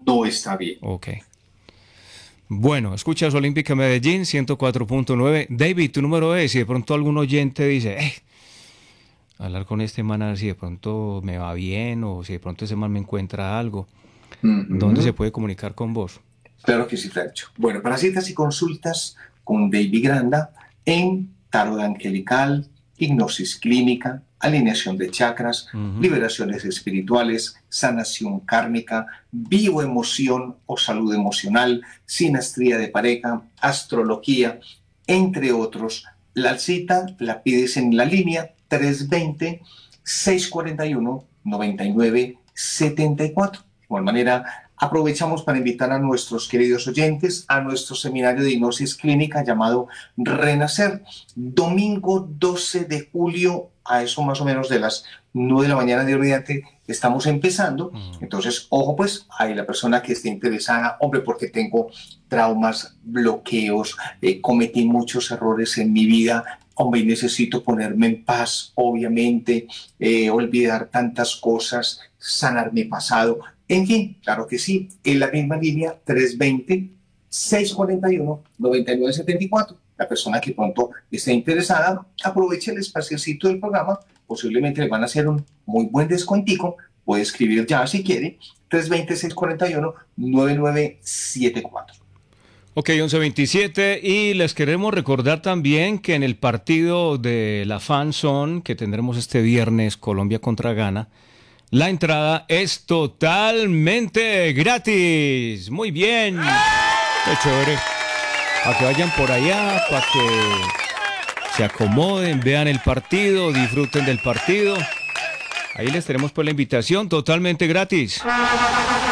no está bien. Ok. Bueno, escuchas Olímpica Medellín 104.9. David, tu número es, si de pronto algún oyente dice, hablar con este man a ver si de pronto me va bien o si de pronto ese man me encuentra algo, ¿dónde se Ujú. puede comunicar con vos? Claro que sí, Francho. Bueno, para citas y consultas con David Granda en tarot angelical, hipnosis clínica, alineación de chakras, Ujú. liberaciones espirituales, sanación kármica, bioemoción o salud emocional, sinastría de pareja, astrología, entre otros. La cita la pides en la línea 320-641-9974. De igual manera, aprovechamos para invitar a nuestros queridos oyentes a nuestro seminario de hipnosis clínica llamado Renacer, domingo 12 de julio, a eso más o menos de las 9 de la mañana de oriente, estamos empezando. Entonces, ojo pues, hay la persona que esté interesada, hombre, porque tengo traumas, bloqueos, cometí muchos errores en mi vida, hombre, necesito ponerme en paz, obviamente, olvidar tantas cosas, sanar mi pasado. En fin, claro que sí, en la misma línea 320-641-9974. La persona que pronto esté interesada, aproveche el espaciocito del programa, posiblemente le van a hacer un muy buen descuentico, puede escribir ya si quiere, 320-641-9974. Ok, 11:27 y les queremos recordar también que en el partido de la Fan Zone que tendremos este viernes Colombia contra Ghana, la entrada es totalmente gratis. Muy bien. Qué chévere. Para que vayan por allá, para que se acomoden, vean el partido, disfruten del partido. Ahí les tenemos pues la invitación totalmente gratis.